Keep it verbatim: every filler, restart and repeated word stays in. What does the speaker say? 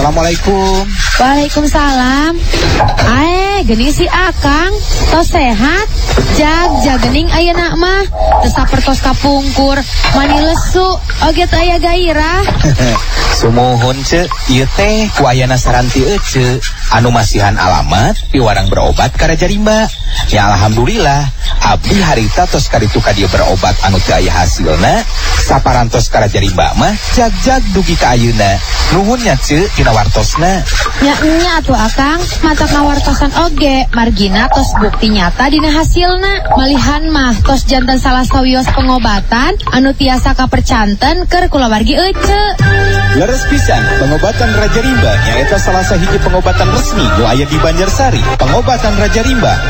Assalamualaikum. Waalaikumsalam. Ae, geuning si Akang, tos sehat? Jag, jag geuning ayeuna mah. Teu sapertos kapungkur, mani lesu, oge teu aya gairah. Sumuhun ce, ieu teh ku ayana saran ti ece, anu masihan alamat piwarang berobat ka Raja Rimba. Ya alhamdulillah, abdi harita tos kaditu ka dieu berobat anu teu aya hasilna, saparantos ka Raja Rimba mah jag-jag dugi ka ayeuna. Nuhun nya ce tina wartosna. Nya nya atuh Akang, matak ngawartosan oge, margina tos bukti nyata dina hasilna. Malihan mah tos janten salah sawios pengobatan anu tiasa kapercanten keur kulawargi ece. Leres pisan, pengobatan Raja Rimba nyaeta salah sahiji pengobatan resmi nu aya di Banjarsari. Pengobatan Raja Rimba